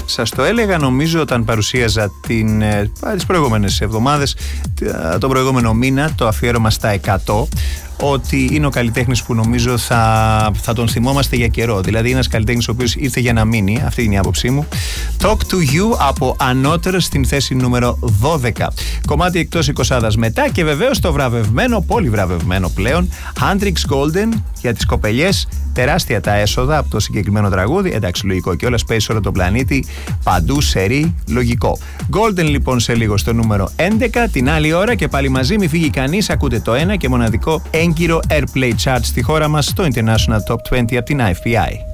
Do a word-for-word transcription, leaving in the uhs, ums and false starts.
Σας το έλεγα νομίζω όταν παρουσίαζα την, τις προηγούμενες εβδομάδες, τον προηγούμενο μήνα, το αφιέρωμα στα εκατό, ότι είναι ο καλλιτέχνης που νομίζω θα, θα τον θυμόμαστε για καιρό. Δηλαδή είναι ένας καλλιτέχνης ο οποίος ήρθε για να μείνει, αυτή είναι η άποψή μου. Talk to You από Another στην θέση νούμερο δώδεκα. Κομμάτι εκτός εικοσάδας μετά και βεβαίως το βραβευμένο, πολύ βραβευμένο πλέον, Hendrix Golden για τις κοπελιές. Τεράστια τα έσοδα από το συγκεκριμένο τραγούδι. Εντάξει, λογικό και όλα, space όλο τον πλανήτη, παντού σερί, λογικό. Golden λοιπόν σε λίγο στο νούμερο έντεκα, την άλλη ώρα και πάλι μαζί, μη φύγει κανείς, ακούτε το ένα και μοναδικό έγκυρο Airplay Chart στη χώρα μας, στο International Top είκοσι από την άι εφ πι άι.